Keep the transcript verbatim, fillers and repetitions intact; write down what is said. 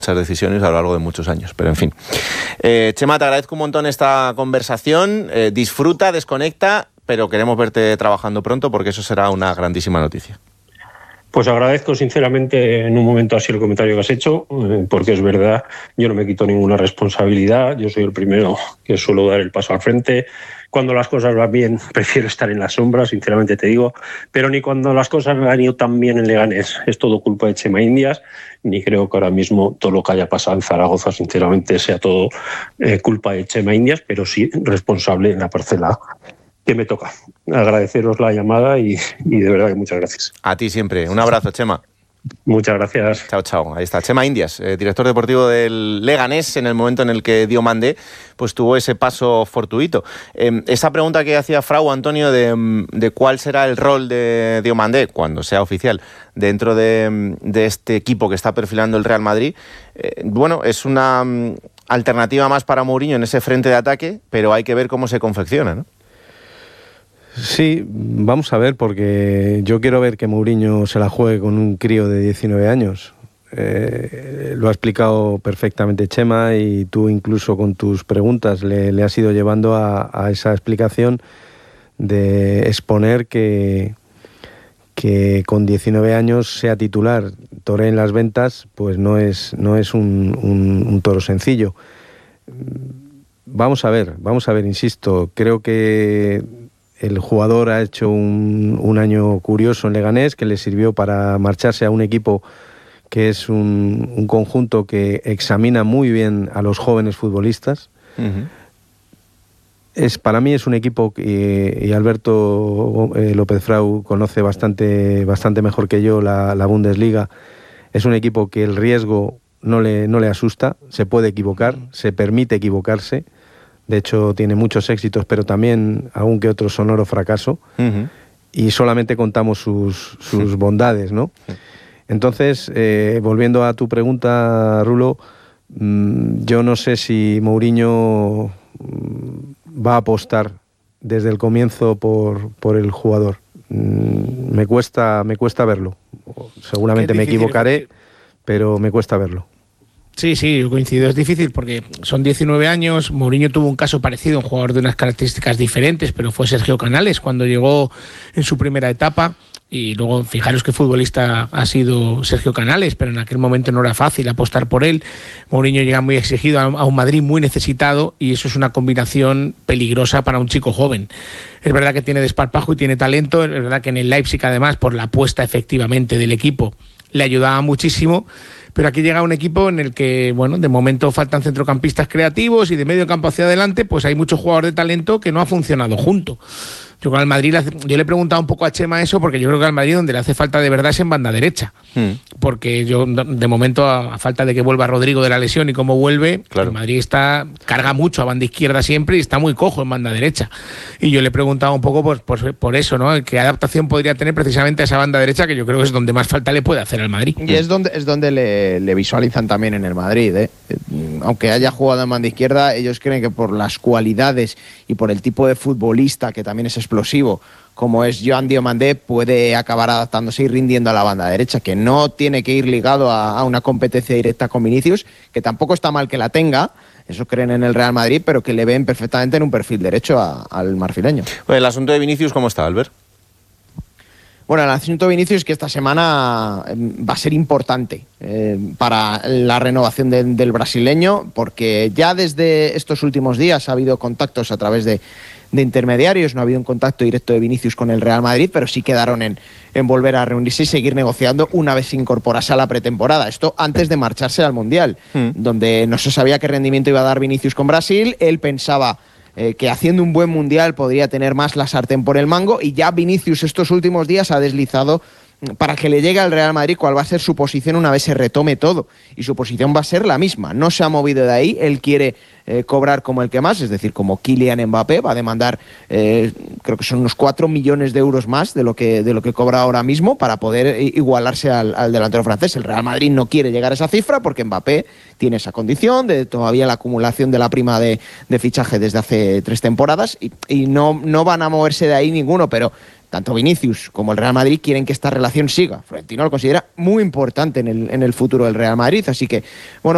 muchas decisiones a lo largo de muchos años, pero en fin. Eh, Chema, te agradezco un montón esta conversación, eh, disfruta, desconecta, pero queremos verte trabajando pronto porque eso será una grandísima noticia. Pues agradezco sinceramente en un momento así el comentario que has hecho, eh, porque es verdad, yo no me quito ninguna responsabilidad, yo soy el primero que suelo dar el paso al frente. Cuando las cosas van bien, prefiero estar en la sombra, sinceramente te digo, pero ni cuando las cosas han ido tan bien en Leganés es todo culpa de Chema Indias, ni creo que ahora mismo todo lo que haya pasado en Zaragoza, sinceramente, sea todo eh, culpa de Chema Indias, pero sí responsable en la parcela que me toca. Agradeceros la llamada y, y de verdad que muchas gracias. A ti siempre. Un abrazo, Chema. Muchas gracias. Chao, chao. Ahí está Chema Indias, eh, director deportivo del Leganés, en el momento en el que Diomandé pues tuvo ese paso fortuito. Eh, esa pregunta que hacía Frau, Antonio, de, de cuál será el rol de Diomandé, cuando sea oficial, dentro de, de este equipo que está perfilando el Real Madrid, eh, bueno, es una um, alternativa más para Mourinho en ese frente de ataque, pero hay que ver cómo se confecciona, ¿no? Sí, vamos a ver, porque yo quiero ver que Mourinho se la juegue con un crío de diecinueve años. Eh, lo ha explicado perfectamente Chema y tú incluso con tus preguntas le, le has ido llevando a, a esa explicación de exponer que, que con diecinueve años sea titular, toree en las ventas, pues no es, no es un, un, un toro sencillo. Vamos a ver, vamos a ver, insisto, creo que el jugador ha hecho un, un año curioso en Leganés que le sirvió para marcharse a un equipo que es un, un conjunto que examina muy bien a los jóvenes futbolistas. Uh-huh. Es, para mí es un equipo que, y Alberto eh, López Frau conoce bastante, bastante mejor que yo la, la Bundesliga. Es un equipo que el riesgo no le, no le asusta, se puede equivocar, uh-huh. se permite equivocarse. De hecho, tiene muchos éxitos, pero también algún que otro sonoro fracaso. Uh-huh. Y solamente contamos sus, sus bondades, ¿no? Uh-huh. Entonces, eh, volviendo a tu pregunta, Rulo, mmm, yo no sé si Mourinho mmm, va a apostar desde el comienzo por, por el jugador. Mm, me cuesta, me cuesta verlo. Seguramente me equivocaré, pero me cuesta verlo. Sí, sí, yo coincido, es difícil porque son diecinueve años, Mourinho tuvo un caso parecido, un jugador de unas características diferentes, pero fue Sergio Canales cuando llegó en su primera etapa y luego fijaros qué futbolista ha sido Sergio Canales, pero en aquel momento no era fácil apostar por él. Mourinho llega muy exigido a un Madrid muy necesitado y eso es una combinación peligrosa para un chico joven. Es verdad que tiene desparpajo y tiene talento, es verdad que en el Leipzig además por la apuesta efectivamente del equipo le ayudaba muchísimo, pero aquí llega un equipo en el que, bueno, de momento faltan centrocampistas creativos y de medio campo hacia adelante, pues hay muchos jugadores de talento que no ha funcionado junto. Yo creo que al Madrid, yo le he preguntado un poco a Chema eso, porque yo creo que al Madrid donde le hace falta de verdad es en banda derecha. Hmm. Porque yo, de momento, a, a falta de que vuelva Rodrigo de la lesión y cómo vuelve, claro. El Madrid está carga mucho a banda izquierda siempre y está muy cojo en banda derecha. Y yo le he preguntado un poco por, por, por eso, ¿no? ¿Qué adaptación podría tener precisamente a esa banda derecha, que yo creo que es donde más falta le puede hacer al Madrid? Y es donde, es donde le, le visualizan también en el Madrid, ¿eh? Aunque haya jugado en banda izquierda, ellos creen que por las cualidades y por el tipo de futbolista que también es explosivo, como es Joan Diomandé, puede acabar adaptándose y rindiendo a la banda derecha, que no tiene que ir ligado a, a una competencia directa con Vinicius, que tampoco está mal que la tenga, eso creen en el Real Madrid, pero que le ven perfectamente en un perfil derecho a, al marfileño. Bueno, el asunto de Vinicius, ¿cómo está, Albert? Bueno, el asunto de Vinicius es que esta semana va a ser importante eh, para la renovación de, del brasileño, porque ya desde estos últimos días ha habido contactos a través de, de intermediarios, no ha habido un contacto directo de Vinicius con el Real Madrid, pero sí quedaron en, en volver a reunirse y seguir negociando una vez se incorporase a la pretemporada. Esto antes de marcharse al Mundial, mm. donde no se sabía qué rendimiento iba a dar Vinicius con Brasil. Él pensaba Eh, que haciendo un buen mundial podría tener más la sartén por el mango, y ya Vinicius estos últimos días ha deslizado para que le llegue al Real Madrid cuál va a ser su posición una vez se retome todo, y su posición va a ser la misma, no se ha movido de ahí. Él quiere eh, cobrar como el que más, es decir, como Kylian Mbappé, va a demandar eh, creo que son unos cuatro millones de euros más de lo que, de lo que cobra ahora mismo para poder igualarse al, al delantero francés. El Real Madrid no quiere llegar a esa cifra porque Mbappé tiene esa condición de todavía la acumulación de la prima de, de fichaje desde hace tres temporadas y, y no, no van a moverse de ahí ninguno, pero tanto Vinicius como el Real Madrid quieren que esta relación siga. Florentino lo considera muy importante en el, en el futuro del Real Madrid, así que, bueno,